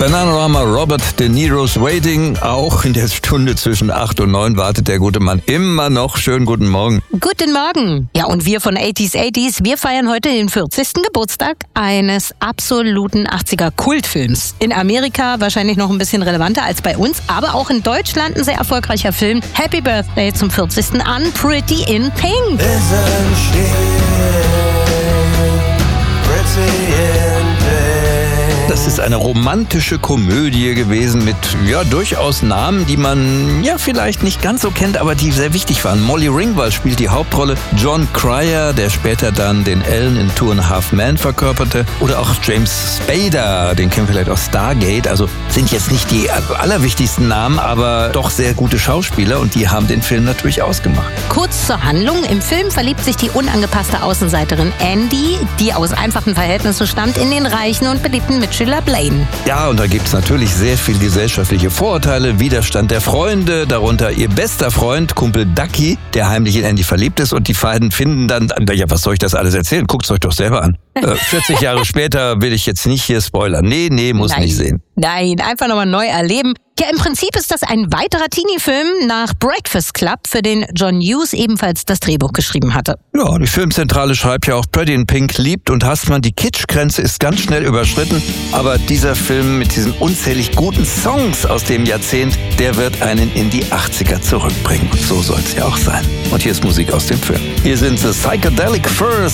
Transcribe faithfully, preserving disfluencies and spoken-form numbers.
Bananarama Robert De Niro's Waiting. Auch in der Stunde zwischen acht und neun wartet der gute Mann immer noch. Schönen guten Morgen. Guten Morgen. Ja, und wir von achtziger achtziger, wir feiern heute den vierzigsten Geburtstag eines absoluten achtziger-Kultfilms. In Amerika wahrscheinlich noch ein bisschen relevanter als bei uns, aber auch in Deutschland ein sehr erfolgreicher Film. Happy Birthday zum vierzigsten an Pretty in Pink. Isn't she pretty in pink? Das ist eine romantische Komödie gewesen mit, ja, durchaus Namen, die man, ja, vielleicht nicht ganz so kennt, aber die sehr wichtig waren. Molly Ringwald spielt die Hauptrolle, John Cryer, der später dann den Ellen in Two and a Half Men verkörperte, oder auch James Spader, den kennen wir vielleicht aus Stargate. Also sind jetzt nicht die allerwichtigsten Namen, aber doch sehr gute Schauspieler, und die haben den Film natürlich ausgemacht. Kurz zur Handlung. Im Film verliebt sich die unangepasste Außenseiterin Andy, die aus einfachen Verhältnissen stammt, in den reichen und beliebten Mitchell Blaine. Ja, und da gibt es natürlich sehr viel gesellschaftliche Vorurteile, Widerstand der Freunde, darunter ihr bester Freund, Kumpel Ducky, der heimlich in Andy verliebt ist, und die beiden finden dann, ja, was soll ich das alles erzählen? Guckt's euch doch selber an. Äh, vierzig Jahre später will ich jetzt nicht hier spoilern. Nee, nee, muss Nein. nicht sehen. Nein, einfach nochmal neu erleben. Ja, im Prinzip ist das ein weiterer Teenie-Film nach Breakfast Club, für den John Hughes ebenfalls das Drehbuch geschrieben hatte. Ja, die Filmzentrale schreibt ja auch, Pretty in Pink liebt und hasst man. Die Kitschgrenze ist ganz schnell überschritten, aber dieser Film mit diesen unzählig guten Songs aus dem Jahrzehnt, der wird einen in die achtziger zurückbringen. Und so soll es ja auch sein. Und hier ist Musik aus dem Film. Hier sind The Psychedelic Furs.